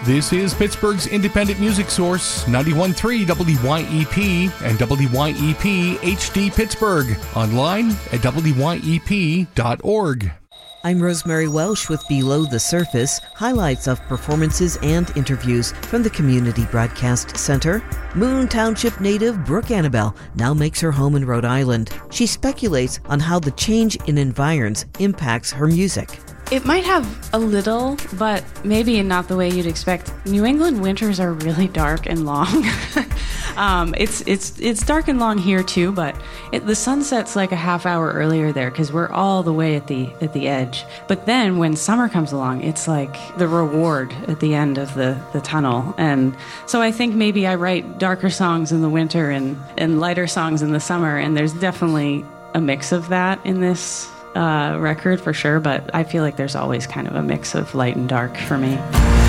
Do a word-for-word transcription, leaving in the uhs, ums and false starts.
This is Pittsburgh's independent music source, ninety-one point three W Y E P and W Y E P H D Pittsburgh. Online at W Y E P dot org. I'm Rosemary Welsh with Below the Surface, highlights of performances and interviews from the Community Broadcast Center. Moon Township native Brooke Annabelle now makes her home in Rhode Island. She speculates on how the change in environs impacts her music. It might have a little, but maybe not the way you'd expect. New England winters are really dark and long. um, it's it's it's dark and long here too, but it, the sun sets like a half hour earlier there because we're all the way at the at the edge. But then when summer comes along, it's like the reward at the end of the, the tunnel. And so I think maybe I write darker songs in the winter and, and lighter songs in the summer, and there's definitely a mix of that in this Uh, record for sure, but I feel like there's always kind of a mix of light and dark for me.